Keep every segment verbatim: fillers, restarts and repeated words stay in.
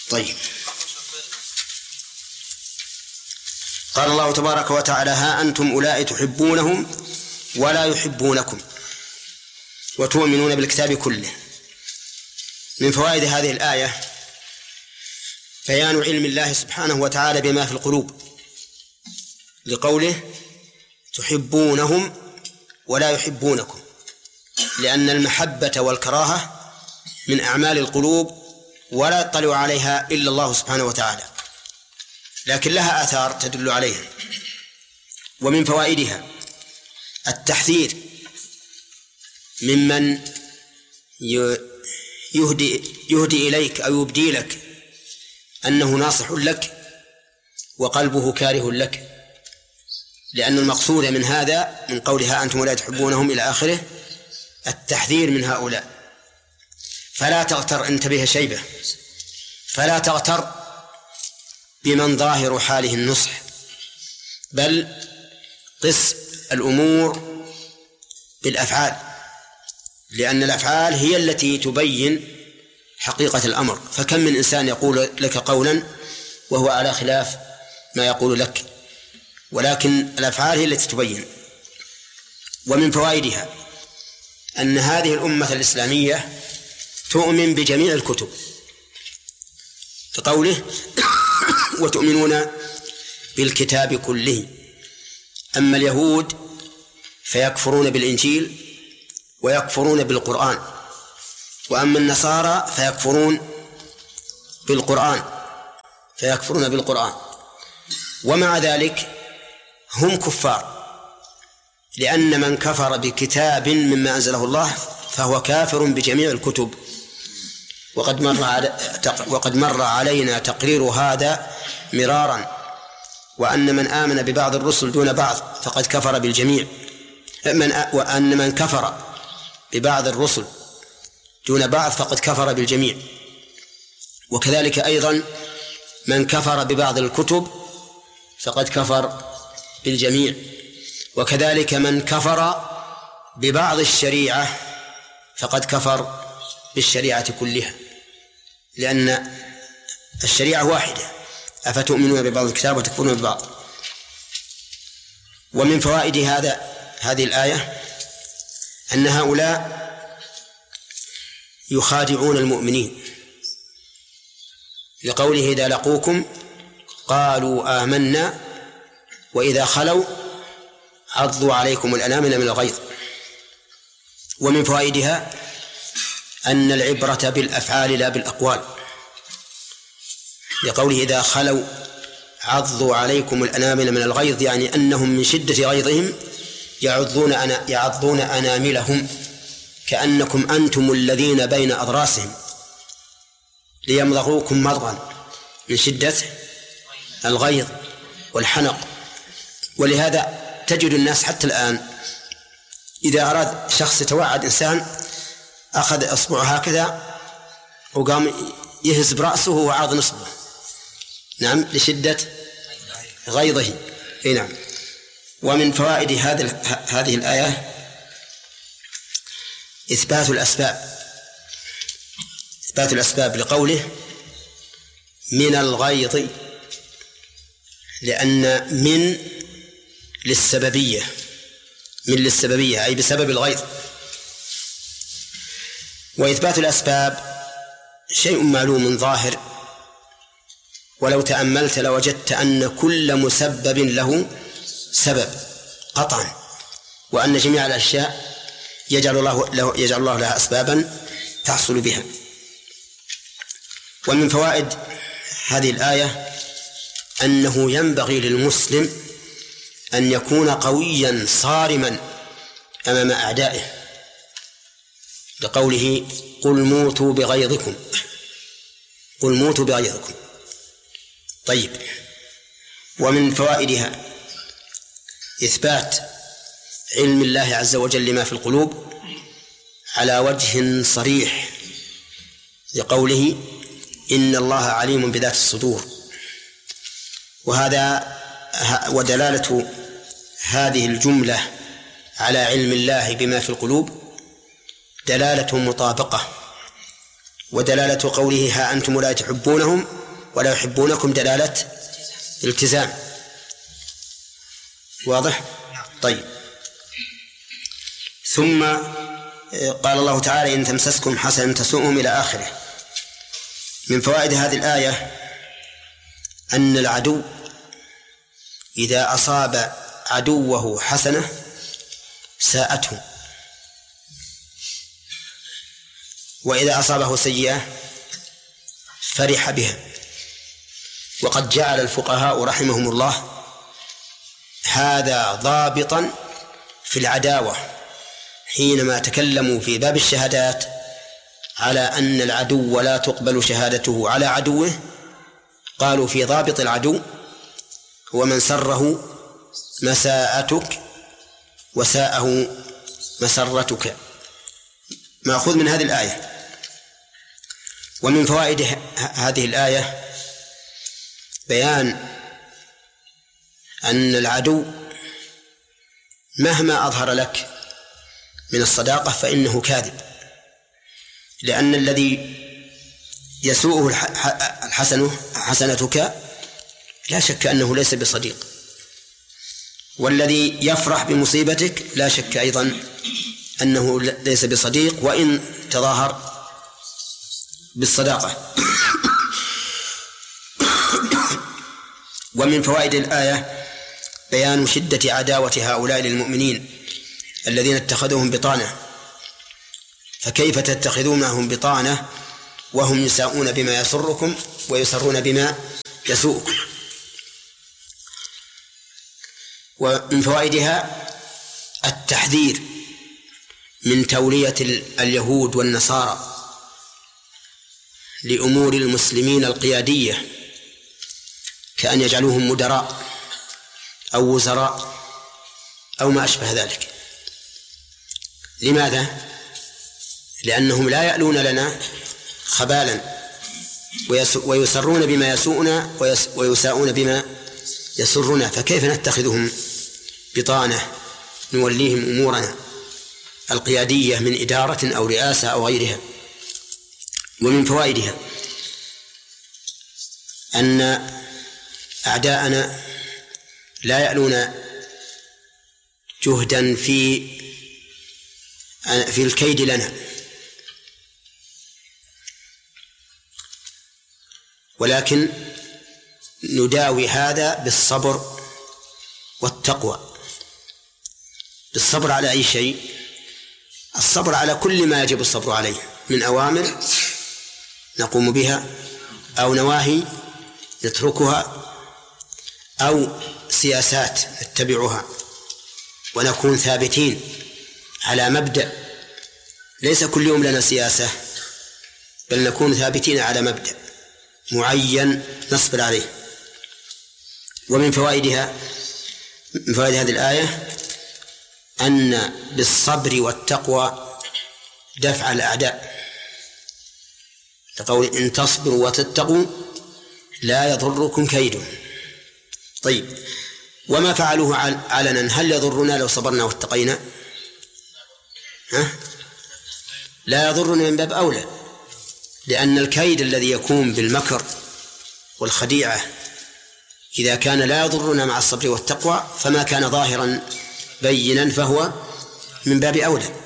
طيب، قال الله تبارك وتعالى: ها أنتم أولئك تحبونهم ولا يحبونكم وتؤمنون بالكتاب كله. من فوائد هذه الآية بيان علم الله سبحانه وتعالى بما في القلوب، لقوله: تحبونهم ولا يحبونكم، لأن المحبة والكراهة من أعمال القلوب ولا يطلع عليها إلا الله سبحانه وتعالى، لكن لها آثار تدل عليها. ومن فوائدها التحذير ممن يهدي, يهدي إليك أو يبدي لك أنه ناصح لك وقلبه كاره لك، لأن المقصود من هذا من قولها أنتم لا تحبونهم إلى آخره التحذير من هؤلاء. فلا تغتر، انتبه شيبة، فلا تغتر بمن ظاهر حاله النصح، بل قس الأمور بالأفعال، لأن الأفعال هي التي تبين حقيقة الأمر. فكم من إنسان يقول لك قولا وهو على خلاف ما يقول لك، ولكن الأفعال هي التي تبين. ومن فوائدها أن هذه الأمة الإسلامية تؤمن بجميع الكتب، كقوله: وتؤمنون بالكتاب كله. أما اليهود فيكفرون بالإنجيل ويكفرون بالقرآن، وأما النصارى فيكفرون بالقرآن فيكفرون بالقرآن ومع ذلك هم كفار، لأن من كفر بكتاب مما أنزله الله فهو كافر بجميع الكتب. وقد مر على وقد مر علينا تقرير هذا مرارا، وأن من آمن ببعض الرسل دون بعض فقد كفر بالجميع، من وأن من كفر ببعض الرسل دون بعض فقد كفر بالجميع. وكذلك أيضا من كفر ببعض الكتب فقد كفر بالجميع، وكذلك من كفر ببعض الشريعة فقد كفر بالشريعة كلها، لأن الشريعة واحدة: أفتؤمنون ببعض الكتاب وتكفرون ببعض. ومن فوائد هذا هذه الآية أن هؤلاء يخادعون المؤمنين، لقوله: إذا لقوكم قالوا آمنا وإذا خلوا عضوا عليكم الأنامل من الغيظ. ومن فوائدها أن العبرة بالأفعال لا بالأقوال، لقوله: إذا خلوا عضوا عليكم الأنامل من الغيظ، يعني أنهم من شدة غيظهم يعضون أنا يعضون أناملهم كأنكم أنتم الذين بين أضراسهم ليمضغوكم مضغا من شدة الغيظ والحنق. ولهذا تجد الناس حتى الآن إذا أراد شخص يتوعد إنسان أخذ أصبعه هكذا وقام يهز برأسه وعاض نصبه، نعم، لشدة غيظه. نعم. ومن فوائد هذه هذه الآية إثبات الأسباب إثبات الأسباب لقوله: من الغيظ، لأن من للسببية من للسببية أي بسبب الغيظ. وإثبات الأسباب شيء معلوم ظاهر، ولو تأملت لوجدت أن كل مسبب له سبب قطعا، وأن جميع الأشياء يجعل الله, له يجعل الله لها أسبابا تحصل بها. ومن فوائد هذه الآية أنه ينبغي للمسلم أن يكون قويا صارما أمام أعدائه، لقوله: قل موتوا بغيظكم قل موتوا بغيظكم. طيب. ومن فوائدها إثبات علم الله عز وجل لما في القلوب على وجه صريح، لقوله: إن الله عليم بذات الصدور. وهذا ودلالة هذه الجملة على علم الله بما في القلوب دلالة مطابقة ودلالة قوله ها أنتم لا تحبونهم ولا يحبونكم دلالة التزام. واضح؟ طيب. ثم قال الله تعالى إن تمسسكم حسنة تسوءهم إلى آخره. من فوائد هذه الآية أن العدو إذا أصاب عدوه حسنة ساءته، وإذا أصابه سيئة فرح بها. وقد جعل الفقهاء رحمهم الله هذا ضابطا في العداوة حينما تكلموا في باب الشهادات على أن العدو لا تقبل شهادته على عدوه. قالوا في ضابط العدو هو من سره مساءتك وساءه مسرتك، مأخوذ من هذه الآية. ومن فوائد هذه الآية بيان أن العدو مهما أظهر لك من الصداقة فإنه كاذب، لأن الذي يسوءه الحسنة حسنتك لا شك أنه ليس بصديق، والذي يفرح بمصيبتك لا شك أيضا أنه ليس بصديق وإن تظاهر بالصداقة. ومن فوائد الآية بيان شدة عداوة هؤلاء للمؤمنين الذين اتخذوهم بطانة. فكيف تتخذونهم بطانة وهم يساءون بما يسركم ويسرون بما يسوءكم؟ ومن فوائدها التحذير من تولية اليهود والنصارى لأمور المسلمين القيادية، كأن يجعلوهم مدراء أو وزراء أو ما أشبه ذلك. لماذا؟ لأنهم لا يألون لنا خبالا ويسرون بما يسوءنا ويساءون بما يسرنا، فكيف نتخذهم بطانة نوليهم أمورنا القيادية من إدارة أو رئاسة أو غيرها؟ ومن فوائدها أن أعداءنا لا يألون جهدا في في الكيد لنا، ولكن نداوي هذا بالصبر والتقوى. بالصبر على أي شيء؟ الصبر على كل ما يجب الصبر عليه من أوامر نقوم بها أو نواهي نتركها أو سياسات نتبعها، ونكون ثابتين على مبدأ. ليس كل يوم لنا سياسة، بل نكون ثابتين على مبدأ معين نصبر عليه. ومن فوائدها من فوائد هذه الآية أن بالصبر والتقوى دفع الأعداء، تقول إن تصبروا وتتقوا لا يضركم كيدهم. طيب، وما فعلوه علنا هل يضرنا لو صبرنا واتقينا؟ ها؟ لا يضرنا من باب أولى، لأن الكيد الذي يكون بالمكر والخديعة إذا كان لا يضرنا مع الصبر والتقوى فما كان ظاهرا بينا فهو من باب أولى.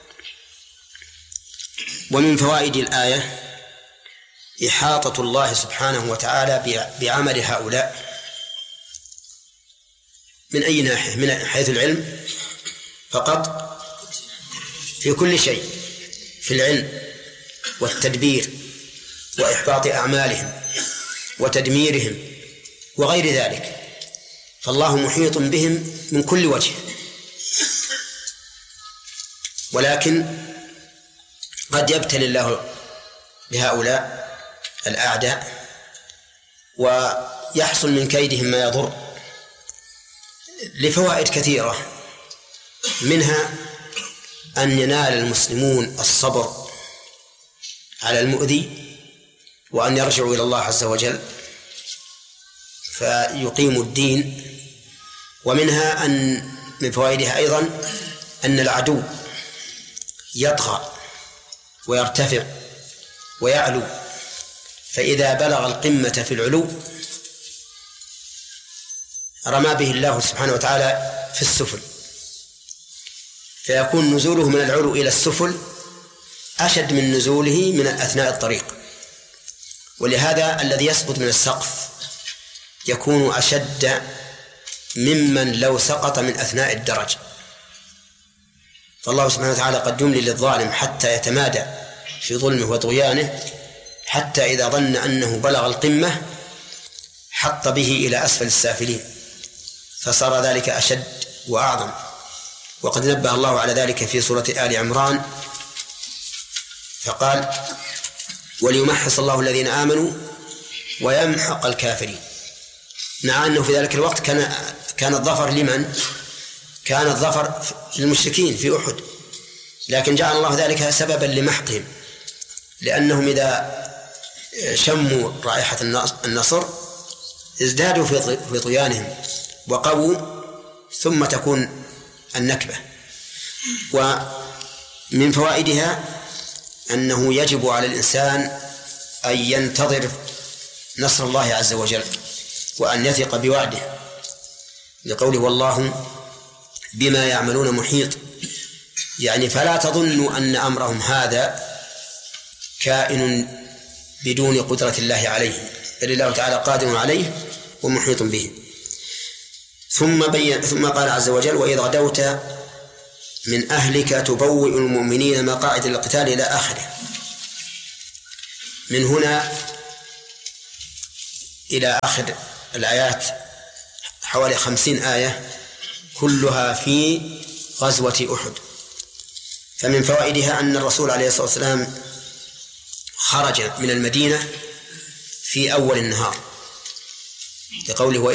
ومن فوائد الآية إحاطة الله سبحانه وتعالى بعمل هؤلاء من أي ناحية؟ من حيث العلم فقط؟ في كل شيء، في العلم والتدبير وإحباط أعمالهم وتدميرهم وغير ذلك، فالله محيط بهم من كل وجه. ولكن قد يبتلي الله بهؤلاء الأعداء ويحصل من كيدهم ما يضر لفوائد كثيرة، منها أن ينال المسلمون الصبر على المؤذي وأن يرجعوا إلى الله عز وجل فيقيموا الدين. ومنها أن من فوائدها أيضا أن العدو يطغى ويرتفع ويعلو، فإذا بلغ القمة في العلو رمى به الله سبحانه وتعالى في السفل، فيكون نزوله من العلو إلى السفل أشد من نزوله من أثناء الطريق. ولهذا الذي يسقط من السقف يكون أشد ممن لو سقط من أثناء الدرج. فالله سبحانه وتعالى قد يملي للظالم حتى يتمادى في ظلمه وطغيانه، حتى إذا ظن أنه بلغ القمة حط به إلى أسفل السافلين، فصار ذلك أشد وأعظم. وقد نبه الله على ذلك في سورة آل عمران فقال: وليمحص الله الذين آمنوا ويمحق الكافرين. مع أنه في ذلك الوقت كان كان الظفر لمن؟ كان الظفر للمشركين في أحد، لكن جعل الله ذلك سببا لمحقهم، لأنهم إذا شموا رائحة النصر ازدادوا في طغيانهم وقووا، ثم تكون النكبة. ومن فوائدها أنه يجب على الإنسان أن ينتظر نصر الله عز وجل وأن يثق بوعده، لقوله: والله بما يعملون محيط. يعني فلا تظنوا أن أمرهم هذا كائن بدون قدرة الله عليه، بل الله تعالى قادر عليه ومحيط به. ثم بين ثم قال عز وجل: وإذ غدوت من أهلك تبوئ المؤمنين مقاعد للقتال إلى آخره. من هنا إلى آخر الآيات حوالي خمسين آية كلها في غزوة أحد. فمن فوائدها أن الرسول عليه الصلاة والسلام خرج من المدينة في أول النهار، لقوله: